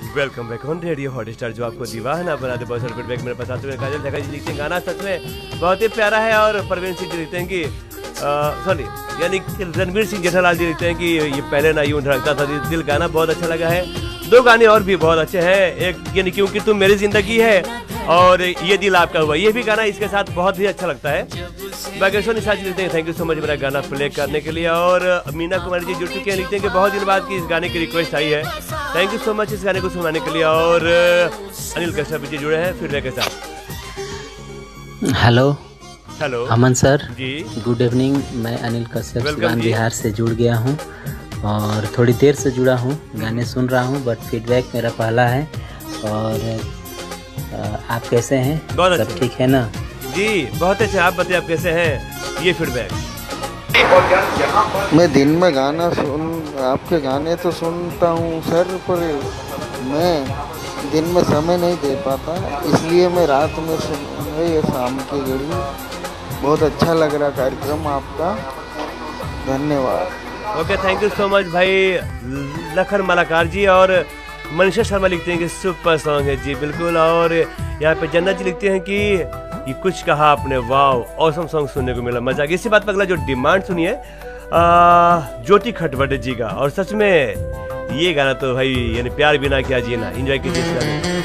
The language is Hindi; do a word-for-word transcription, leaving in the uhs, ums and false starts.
Welcome back on radio Hotstar, जो आपको दीवाना बना दे। बहुत सारे फीडबैक मेरे पास आते हुए काजल जगह जी लिखते हैं गाना सच में बहुत ही प्यारा है, और परवीन सिंह जी लिखते हैं कि सॉरी यानी रणवीर सिंह जेठालाल जी लिखते हैं कि ये पहले ना यूं धड़कता था दिल, गाना बहुत अच्छा लगा है। दो गाने और भी बहुत अच्छे हैं, एक यानी क्योंकि तुम मेरी जिंदगी है और ये दिल आपका हुआ, ये भी गाना इसके साथ बहुत ही अच्छा लगता है। बागेश्वर निशा जी लिखते हैं थैंक यू सो मच मेरा गाना प्ले करने के लिए, और मीना कुमारी जी जुड़ चुके हैं, लिखते हैं कि बहुत दिन बाद की इस गाने की रिक्वेस्ट आई है, थैंक यू सो मच इस गाने को सुनाने के लिए। और अनिल कश्यप जी जुड़े हैं फिर के साथ। हेलो हेलो अमन सर जी, गुड इवनिंग। मैं अनिल कश्यप सिवान बिहार से जुड़ गया हूँ और थोड़ी देर से जुड़ा हूँ, गाने सुन रहा हूँ, बट फीडबैक मेरा पहला है। और आप कैसे हैं? सब ठीक है ना? जी बहुत अच्छे, आप बताइए आप कैसे हैं? ये फीडबैक। मैं दिन में गाना सुन आपके गाने तो सुनता हूँ सर, पर मैं दिन में समय नहीं दे पाता, इसलिए मैं रात में सुन ये शाम की घड़ी। बहुत अच्छा लग रहा कार्यक्रम आपका, धन्यवाद। Okay thank you so much भाई लखन मलाकार जी। और मनीषा शर्मा लिखते हैं कि सुपर सॉन्ग है जी, बिल्कुल। और यहाँ पे जन्नत जी लिखते हैं कि ये कुछ कहा आपने, वाव ऑसम सॉन्ग सुनने को मिला, मजा आ गया। इसी बात पर अगला जो डिमांड सुनिए ज्योति खटवटे जी का, और सच में ये गाना तो भाई यानी प्यार बिना क्या जीना, एंजॉय कीजिए।